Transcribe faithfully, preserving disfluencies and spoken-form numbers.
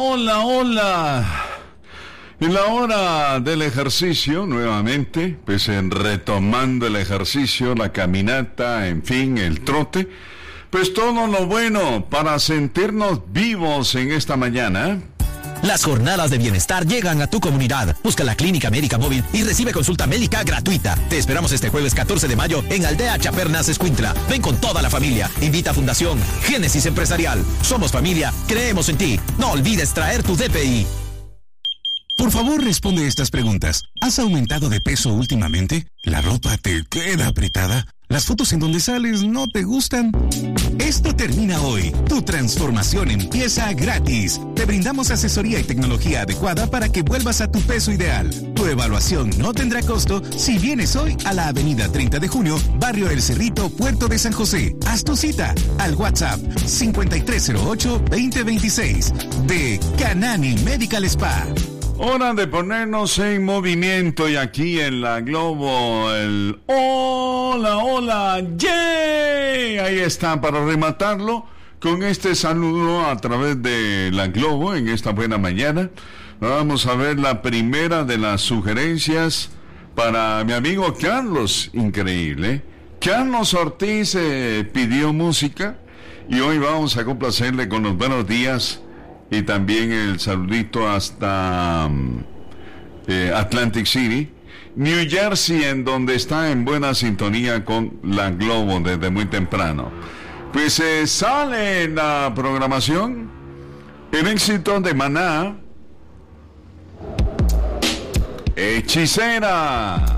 Hola, hola. En la hora del ejercicio, nuevamente, pues en retomando el ejercicio, la caminata, en fin, el trote, pues todo lo bueno para sentirnos vivos en esta mañana. Las jornadas de bienestar llegan a tu comunidad. Busca la Clínica Médica Móvil y recibe consulta médica gratuita. Te esperamos este jueves catorce de mayo en Aldea Chapernas, Escuintla. Ven con toda la familia. Invita a Fundación Génesis Empresarial. Somos familia, creemos en ti. No olvides traer tu D P I. Por favor, responde estas preguntas. ¿Has aumentado de peso últimamente? ¿La ropa te queda apretada? ¿Las fotos en donde sales no te gustan? Esto termina hoy. Tu transformación empieza gratis. Te brindamos asesoría y tecnología adecuada para que vuelvas a tu peso ideal. Tu evaluación no tendrá costo si vienes hoy a la avenida treinta de junio, Barrio El Cerrito, Puerto de San José. Haz tu cita al WhatsApp cincuenta y tres cero ocho, veinte veintiséis de Canani Medical Spa. Hora de ponernos en movimiento y aquí en la Globo el hola, hola, yay. Ahí está para rematarlo con este saludo a través de la Globo en esta buena mañana. Vamos a ver la primera de las sugerencias para mi amigo Carlos, increíble. Carlos Ortiz eh, pidió música y hoy vamos a complacerle con los buenos días. Y también el saludito hasta eh, Atlantic City, New Jersey, en donde está en buena sintonía con la Globo desde muy temprano. Pues eh, sale en la programación el éxito de Maná, Hechicera.